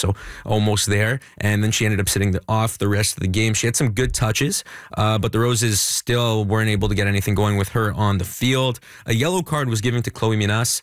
so almost there. And then she ended up sitting off the rest of the game. She had some good touches, but the Roses still weren't able to get anything going with her on the field. A yellow card was given to Chloe Minas,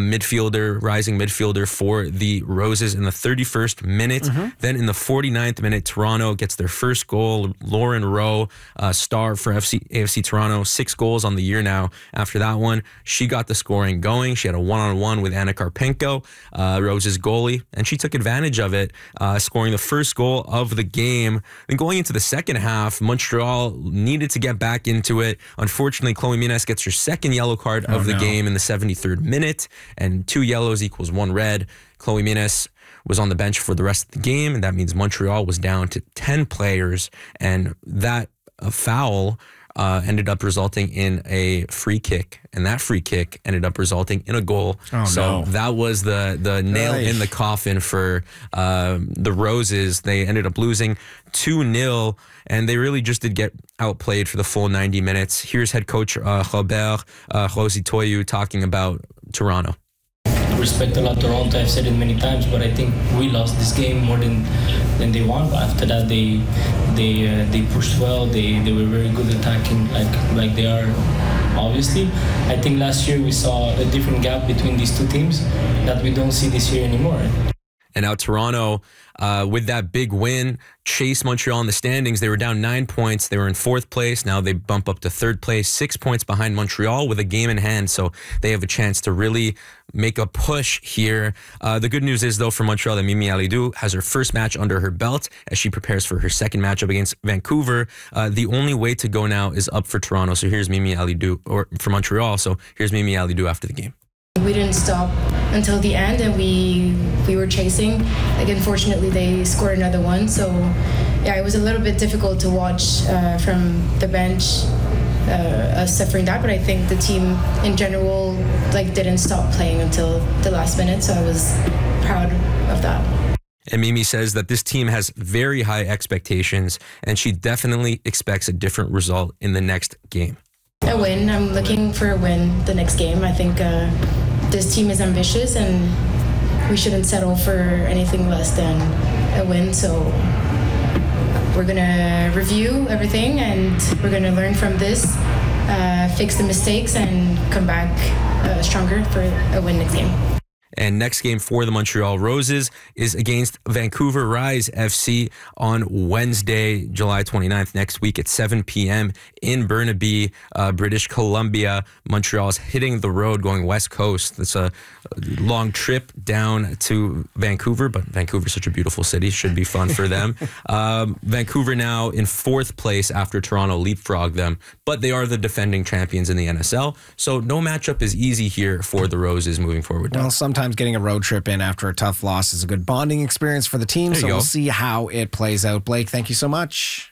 rising midfielder for the Roses in the 31st minute. Then in the 49th minute, Toronto gets their first goal. Lauren Rowe, star for AFC Toronto, 6 goals on the year now. After that one, she got the scoring going. She had a one-on-one with Anna Karpenko, Rose's goalie, and she took advantage of it, scoring the first goal of the game. Then going into the second half, Montreal needed to get back into it. Unfortunately, Chloe Minas gets her second yellow card of the game in the 73rd minute, and 2 yellows equals 1 red. Chloe Minas was on the bench for the rest of the game, and that means Montreal was down to 10 players, and that foul ended up resulting in a free kick, and that free kick ended up resulting in a goal. That was the nail in the coffin for the Roses. They ended up losing 2-0, and they really just did get outplayed for the full 90 minutes. Here's head coach Robert Rositoyu talking about Toronto. Respect a lot Toronto. I've said it many times, but I think we lost this game more than they won. But after that, they pushed well. They were very good attacking, like they are. Obviously, I think last year we saw a different gap between these two teams that we don't see this year anymore. And now Toronto, with that big win, chased Montreal in the standings. They were down 9 points. They were in 4th place. Now they bump up to 3rd place, 6 points behind Montreal with a game in hand. So they have a chance to really make a push here. The good news is, though, for Montreal, that Mimi Alidou has her first match under her belt as she prepares for her second matchup against Vancouver. The only way to go now is up for Toronto. So here's Mimi Alidou, or for Montreal. So here's Mimi Alidou after the game. We didn't stop until the end, and we were chasing. Unfortunately, they scored another one. So, yeah, it was a little bit difficult to watch from the bench, us suffering that. But I think the team in general didn't stop playing until the last minute. So I was proud of that. And Mimi says that this team has very high expectations, and she definitely expects a different result in the next game. A win. I'm looking for a win the next game. I think this team is ambitious, and we shouldn't settle for anything less than a win. So we're going to review everything, and we're going to learn from this, fix the mistakes, and come back stronger for a win next game. And next game for the Montreal Roses is against Vancouver Rise FC on Wednesday, July 29th, next week at 7 p.m. in Burnaby, British Columbia. Montreal's hitting the road going west coast. It's a long trip down to Vancouver, but Vancouver's such a beautiful city. Should be fun for them. Vancouver now in 4th place after Toronto leapfrogged them, but they are the defending champions in the NSL. So no matchup is easy here for the Roses moving forward. Well, sometimes getting a road trip in after a tough loss is a good bonding experience for the team. So we'll see how it plays out. Blake, thank you so much.